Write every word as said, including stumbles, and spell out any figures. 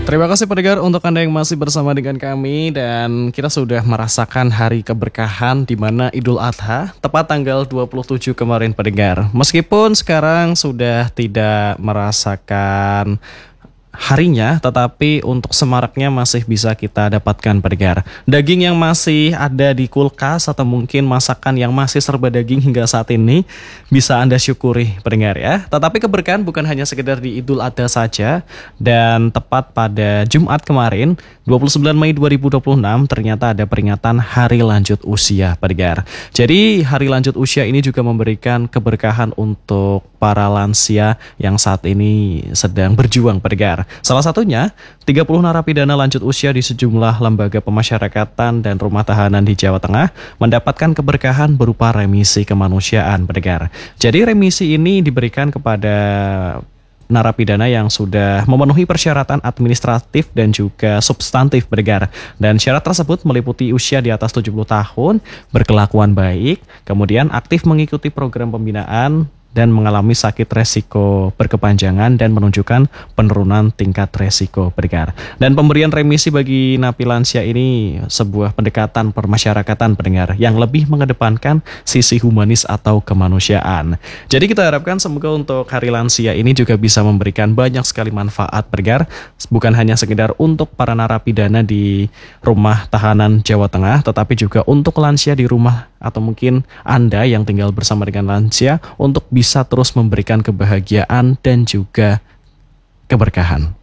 Terima kasih pendengar untuk Anda yang masih bersama dengan kami dan kita sudah merasakan hari keberkahan di mana Idul Adha tepat tanggal dua puluh tujuh kemarin pendengar. Meskipun sekarang sudah tidak merasakan harinya, tetapi untuk semaraknya masih bisa kita dapatkan pendengar. Daging yang masih ada di kulkas atau mungkin masakan yang masih serba daging hingga saat ini bisa Anda syukuri pendengar ya. Tetapi keberkahan bukan hanya sekedar di Idul Adha saja, dan tepat pada Jumat kemarin dua puluh sembilan Mei dua ribu dua puluh enam ternyata ada peringatan Hari Lanjut Usia pendengar. Jadi Hari Lanjut Usia ini juga memberikan keberkahan untuk para lansia yang saat ini sedang berjuang pendengar. Salah satunya, tiga puluh narapidana lanjut usia di sejumlah lembaga pemasyarakatan dan rumah tahanan di Jawa Tengah mendapatkan keberkahan berupa remisi kemanusiaan pendengar. Jadi remisi ini diberikan kepada narapidana yang sudah memenuhi persyaratan administratif dan juga substantif pendengar. Dan syarat tersebut meliputi usia di atas tujuh puluh tahun, berkelakuan baik, kemudian aktif mengikuti program pembinaan, dan mengalami sakit resiko berkepanjangan dan menunjukkan penurunan tingkat resiko pendengar. Dan pemberian remisi bagi napi lansia ini sebuah pendekatan permasyarakatan pendengar yang lebih mengedepankan sisi humanis atau kemanusiaan. Jadi kita harapkan semoga untuk Hari Lansia ini juga bisa memberikan banyak sekali manfaat pendengar, bukan hanya sekedar untuk para narapidana di rumah tahanan Jawa Tengah, tetapi juga untuk lansia di rumah atau mungkin Anda yang tinggal bersama dengan lansia untuk bisa terus memberikan kebahagiaan dan juga keberkahan.